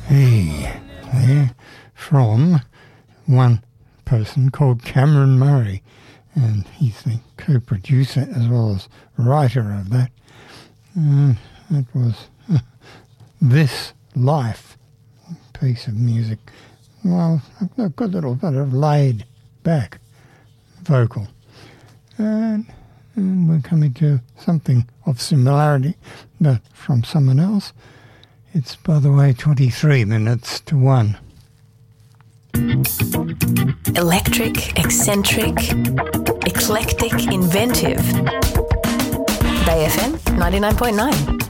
Hey, there, from one person called Cameron Murray, and he's the co-producer as well as writer of that. It was This Life piece of music. Well, a good little bit of laid back vocal. And we're coming to something of similarity, but from someone else. It's, by the way, 23 minutes to 1. Electric, eccentric, eclectic, inventive. Bay FM 99.9.